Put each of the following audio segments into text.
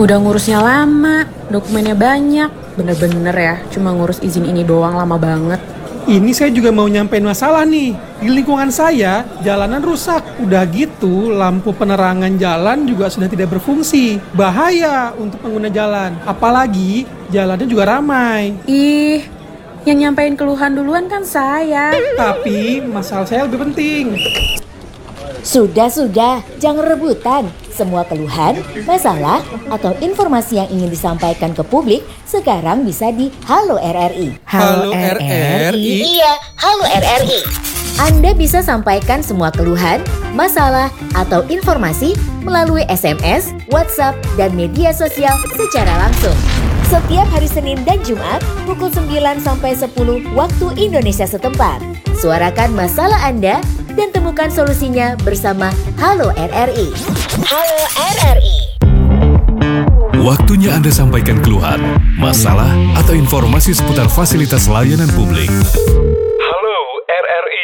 Udah ngurusnya lama, dokumennya banyak. Bener-bener ya, cuma ngurus izin ini doang lama banget. Ini saya juga mau nyampein masalah nih. Di lingkungan saya, jalanan rusak. Udah gitu, lampu penerangan jalan juga sudah tidak berfungsi. Bahaya untuk pengguna jalan. Apalagi, jalannya juga ramai. Ih, yang nyampein keluhan duluan kan saya. Tapi, masalah saya lebih penting. Sudah, jangan rebutan. Semua keluhan, masalah, atau informasi yang ingin disampaikan ke publik sekarang bisa di Halo RRI. Halo RRI? Iya, Halo RRI. Anda bisa sampaikan semua keluhan, masalah, atau informasi melalui SMS, WhatsApp, dan media sosial secara langsung. Setiap hari Senin dan Jumat pukul 9 sampai 10 waktu Indonesia setempat. Suarakan masalah Anda dan temukan solusinya bersama Halo RRI. Halo RRI. Waktunya Anda sampaikan keluhan, masalah, atau informasi seputar fasilitas layanan publik. Halo RRI.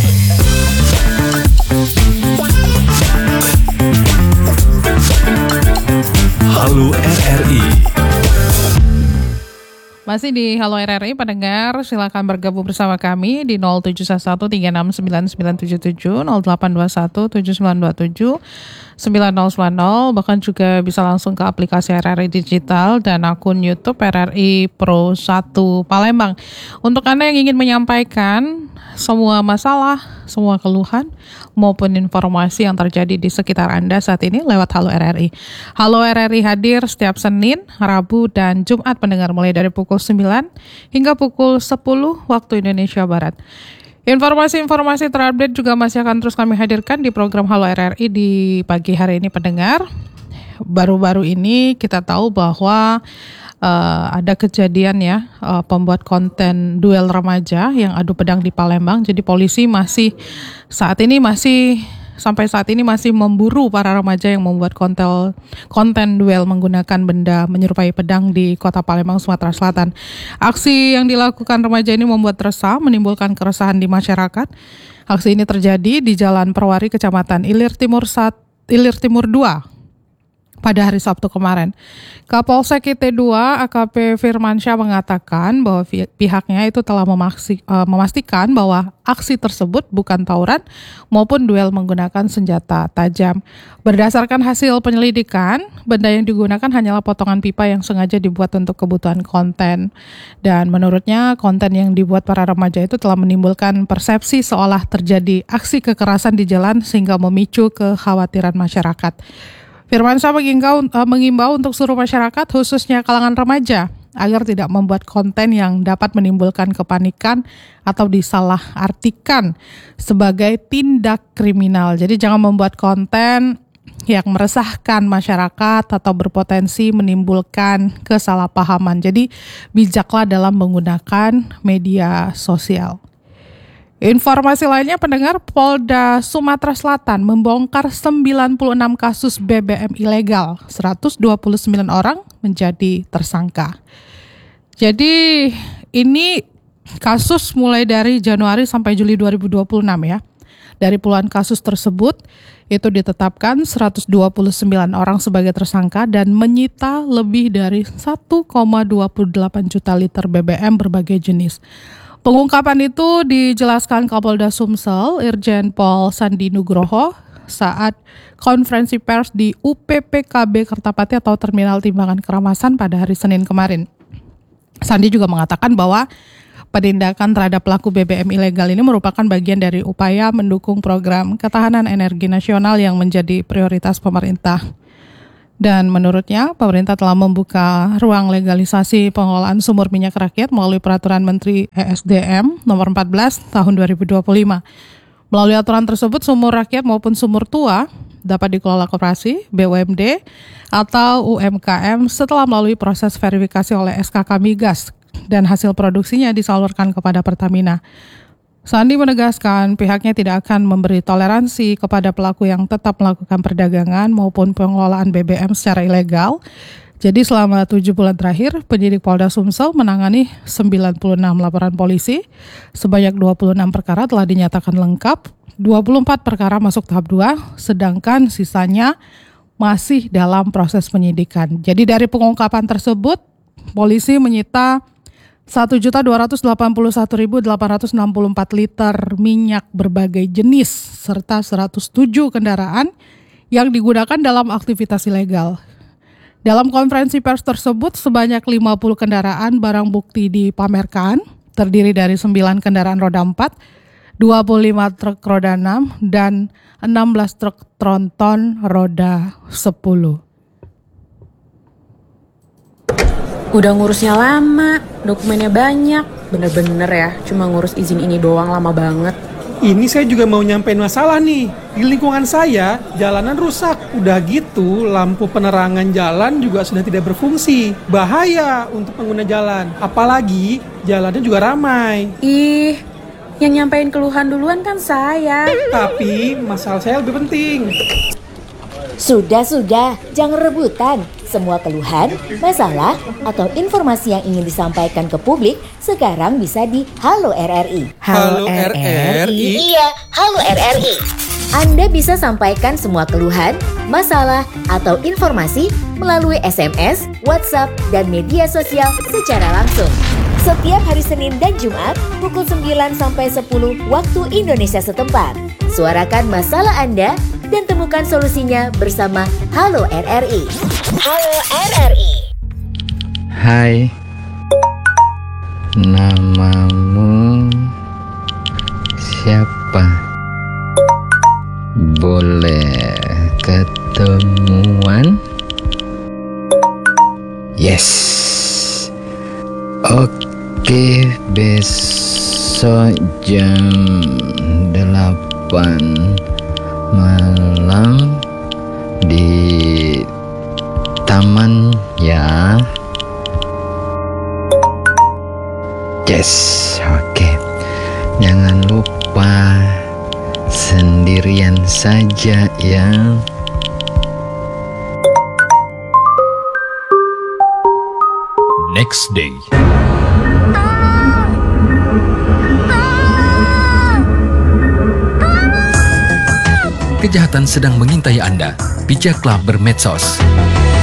Halo RRI. Masih di Halo RRI, pendengar silakan bergabung bersama kami di 0711369977, 08217927 9090, bahkan juga bisa langsung ke aplikasi RRI Digital dan akun YouTube RRI Pro 1 Palembang. Untuk Anda yang ingin menyampaikan semua masalah, semua keluhan, maupun informasi yang terjadi di sekitar Anda saat ini lewat Halo RRI. Halo RRI hadir setiap Senin, Rabu, dan Jumat pendengar mulai dari pukul 9 hingga pukul 10 waktu Indonesia Barat. Informasi-informasi terupdate juga masih akan terus kami hadirkan di program Halo RRI di pagi hari ini pendengar. Baru-baru ini kita tahu bahwa ada kejadian ya, pembuat konten duel remaja yang adu pedang di Palembang. Jadi polisi sampai saat ini masih memburu para remaja yang membuat konten duel menggunakan benda menyerupai pedang di Kota Palembang, Sumatera Selatan. Aksi yang dilakukan remaja ini membuat resah, menimbulkan keresahan di masyarakat. Aksi ini terjadi di Jalan Perwari, Kecamatan Ilir Timur 2 pada hari Sabtu kemarin. Kapolsek IT2 AKP Firmansyah mengatakan bahwa pihaknya itu telah memastikan bahwa aksi tersebut bukan tawuran maupun duel menggunakan senjata tajam. Berdasarkan hasil penyelidikan, benda yang digunakan hanyalah potongan pipa yang sengaja dibuat untuk kebutuhan konten. Dan menurutnya, konten yang dibuat para remaja itu telah menimbulkan persepsi seolah terjadi aksi kekerasan di jalan sehingga memicu kekhawatiran masyarakat. Firmansyah mengimbau untuk seluruh masyarakat, khususnya kalangan remaja, agar tidak membuat konten yang dapat menimbulkan kepanikan atau disalahartikan sebagai tindak kriminal. Jadi jangan membuat konten yang meresahkan masyarakat atau berpotensi menimbulkan kesalahpahaman. Jadi bijaklah dalam menggunakan media sosial. Informasi lainnya pendengar, Polda Sumatera Selatan membongkar 96 kasus BBM ilegal, 129 orang menjadi tersangka. Jadi ini kasus mulai dari Januari sampai Juli 2026 ya. Dari puluhan kasus tersebut itu ditetapkan 129 orang sebagai tersangka dan menyita lebih dari 1,28 juta liter BBM berbagai jenis. Pengungkapan itu dijelaskan Kapolda Sumsel, Irjen Pol Sandi Nugroho, saat konferensi pers di UPPKB Kertapati atau Terminal Timbangan Keramasan pada hari Senin kemarin. Sandi juga mengatakan bahwa penindakan terhadap pelaku BBM ilegal ini merupakan bagian dari upaya mendukung program ketahanan energi nasional yang menjadi prioritas pemerintah. Dan menurutnya, pemerintah telah membuka ruang legalisasi pengelolaan sumur minyak rakyat melalui Peraturan Menteri ESDM nomor 14 tahun 2025. Melalui aturan tersebut, sumur rakyat maupun sumur tua dapat dikelola koperasi, BUMD, atau UMKM setelah melalui proses verifikasi oleh SKK Migas dan hasil produksinya disalurkan kepada Pertamina. Sandi menegaskan pihaknya tidak akan memberi toleransi kepada pelaku yang tetap melakukan perdagangan maupun pengelolaan BBM secara ilegal. Jadi selama 7 bulan terakhir, penyidik Polda Sumsel menangani 96 laporan polisi, sebanyak 26 perkara telah dinyatakan lengkap, 24 perkara masuk tahap 2, sedangkan sisanya masih dalam proses penyidikan. Jadi dari pengungkapan tersebut, polisi menyita 1.281.864 liter minyak berbagai jenis serta 107 kendaraan yang digunakan dalam aktivitas ilegal. Dalam konferensi pers tersebut, sebanyak 50 kendaraan barang bukti dipamerkan, terdiri dari 9 kendaraan roda 4, 25 truk roda 6, dan 16 truk tronton roda 10. Udah ngurusnya lama, dokumennya banyak, bener-bener ya, cuma ngurus izin ini doang lama banget. Ini saya juga mau nyampein masalah nih. Di lingkungan saya, jalanan rusak. Udah gitu, lampu penerangan jalan juga sudah tidak berfungsi. Bahaya untuk pengguna jalan. Apalagi, jalannya juga ramai. Ih, yang nyampein keluhan duluan kan saya. Tapi, masalah saya lebih penting. Sudah, jangan rebutan. Semua keluhan, masalah, atau informasi yang ingin disampaikan ke publik sekarang bisa di Halo RRI. Halo RRI. Iya, Halo RRI. Anda bisa sampaikan semua keluhan, masalah, atau informasi melalui SMS, WhatsApp, dan media sosial secara langsung. Setiap hari Senin dan Jumat pukul 9 sampai 10 waktu Indonesia setempat. Suarakan masalah Anda dan temukan solusinya bersama Halo RRI. Halo RRI. Hai, namamu siapa? Boleh ketemuan? Yes. Oke, besok jam 8 malam di taman ya. Yes, oke. Jangan lupa sendirian saja ya. Next day. Kejahatan sedang mengintai Anda. Bijaklah bermedsos.